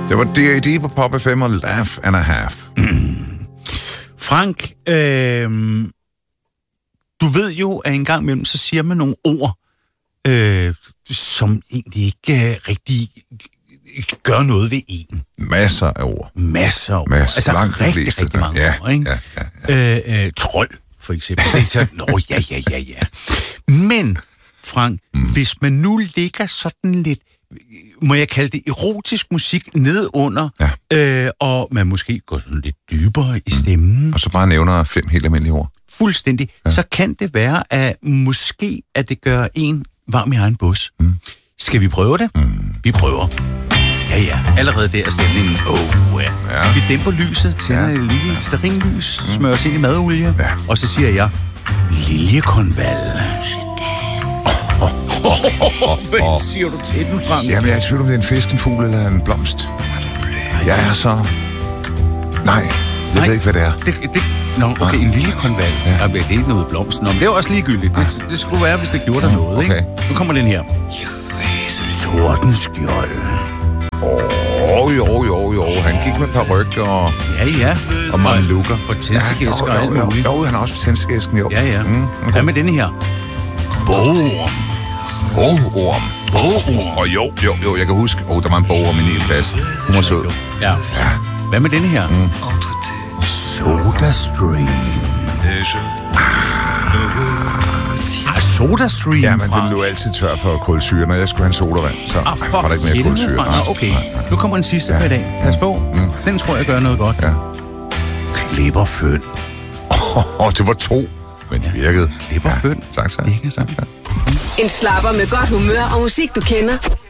Det var D.A.D. på Pop FM og Laugh and a Half. Frank, du ved jo, at en gang imellem, så siger man nogle ord, som egentlig ikke rigtig gør noget ved en. Masser af ord. Masser af ord. Masser. Altså Langt de fleste, rigtig mange ord, ikke? Ja. Trold, for eksempel. Det er så, ja. Men, Frank, hvis man nu ligger sådan lidt, må jeg kalde det erotisk musik nedunder, og man måske går sådan lidt dybere i stemmen. Og så bare nævner 5 helt almindelige ord. Fuldstændig. Ja. Så kan det være, at måske at det gør en varm i egen bus. Skal vi prøve det? Vi prøver. Ja. Allerede der er stemningen. Ja. Vi dæmper lyset, tænder et lille stearinlys, smører os ind i madolie, og så siger jeg, liljekonvalg. Hvad siger du til den, Frank? Jamen, jeg er i tvivl om, det er en fisk, en fugl eller en blomst. Jeg er så... Nej, jeg ved ikke, hvad det er. Okay, en liljekonvalg. Ja. Det er ikke noget blomst. Nå, men det er jo også ligegyldigt. Det skulle være, hvis det gjorde der noget, ikke? Nu kommer den her. Tordenskjold. Jo. Han gik med paryk og... Ja. Og mamelukker. Og tændstikæsker og alt muligt. Jo, han har også på tændstikæsken, jo. Ja. Hvad med denne her? Bogorm. Og jo, jeg kan huske, der var en bogorm i 9. klasse. Hun var sød. Ja. Hvad med denne her? SodaStream. SodaStream, ja, men den lå altid tør for kulsyre. Når jeg skulle have en sodavand, så var der ikke mere kulsyre. Okay, nu kommer den sidste for i dag. Pas på. Den tror jeg gør noget godt. Ja. Klipperføn. Det var 2, men det virkede. Klipperføn. Tak. Ikke så. En slapper med godt humør og musik, du kender.